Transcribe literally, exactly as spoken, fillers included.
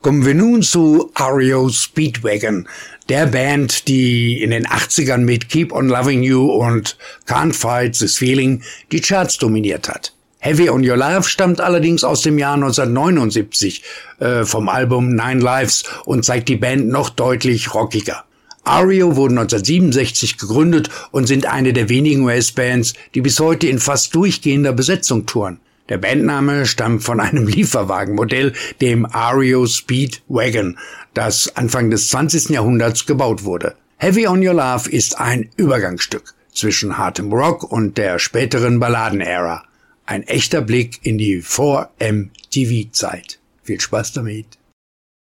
Kommen wir nun zu R E O Speedwagon, der Band, die in den achtzigern mit Keep on Loving You und Can't Fight This Feeling die Charts dominiert hat. Heavy on Your Love stammt allerdings aus dem Jahr neunzehnhundertneunundsiebzig äh, vom Album Nine Lives und zeigt die Band noch deutlich rockiger. R E O wurden neunzehnhundertsiebenundsechzig gegründet und sind eine der wenigen U S-Bands, die bis heute in fast durchgehender Besetzung touren. Der Bandname stammt von einem Lieferwagenmodell, dem R E O Speedwagon, das Anfang des zwanzigsten Jahrhunderts gebaut wurde. Heavy on Your Love ist ein Übergangsstück zwischen hartem Rock und der späteren Balladenära. Ein echter Blick in die Vor-M T V-Zeit. Viel Spaß damit.